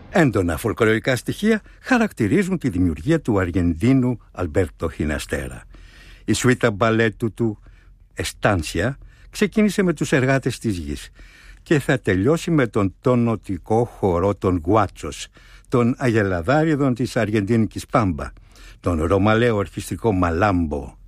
Έντονα φολκλωρικά στοιχεία χαρακτηρίζουν τη δημιουργία του Αργεντίνου Αλμπέρτο Χιναστέρα. Η σουίτα μπαλέτου του Εστάνσια ξεκίνησε με τους εργάτες της γης και θα τελειώσει με τον τονωτικό χορό των Γουάτσος, των αγελαδάριδων της αργεντίνικης Πάμπα, τον ρωμαλαίο ορχιστρικό Μαλάμπο,